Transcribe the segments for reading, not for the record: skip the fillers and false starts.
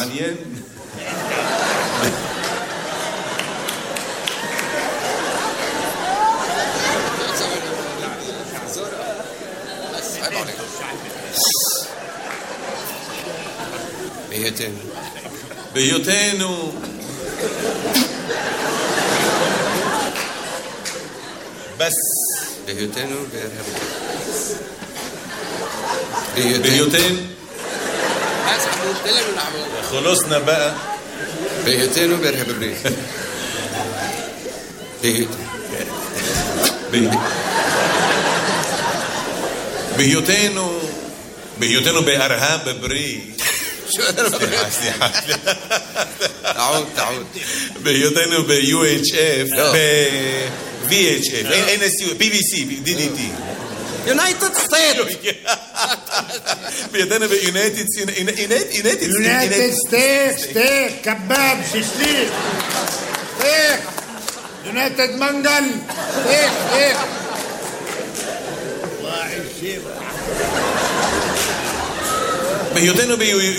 מעניין. בהיותנו בס בהיותנו בהיותנו خلصنا بقى בהיותנו בארצות הברית בהיותנו בארה"ב בברית סליחה تعود בהיותנו ב-UHF ב-VHF NSU BBC DDT United States בהיותנו ב-United States steak كباب شيشليك steak United منقل steak בהיותנו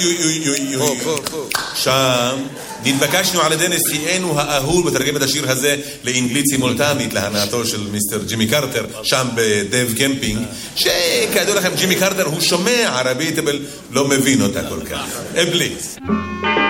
שם נתבקשנו על ידי נשיאנו האהוב לתרגם את השיר הזה לאנגלית סימולטנית להנאתו של מיסטר ג'ימי קרטר שם בדב קמפינג, שכידוע לכם ג'ימי קרטר הוא שומע ערבית אבל לא מבין אותה כל כך. אבליס